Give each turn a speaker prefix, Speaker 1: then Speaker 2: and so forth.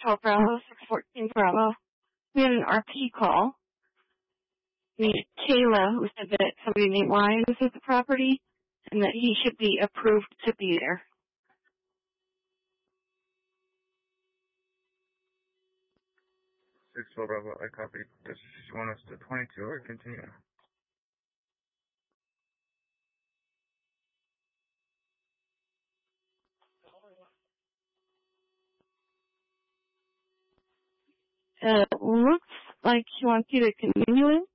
Speaker 1: 612 Bravo, 614 Bravo. We had an RP call. We had Kayla, who said that somebody named Ryan was at the property and that he should be approved to be there.
Speaker 2: 612 Bravo, I copy. Does you want us to 22 or continue?
Speaker 1: Looks like he wants you to continue it.